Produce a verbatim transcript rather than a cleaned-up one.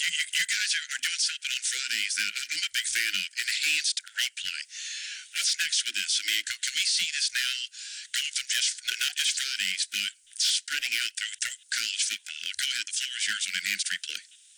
You, you, you guys are, are doing something on Fridays that I'm a big fan of, enhanced replay. What's next with this? I mean, can we see this now going from just not just Fridays, but spreading out through, through college football? Go ahead, the floor is yours on enhanced replay.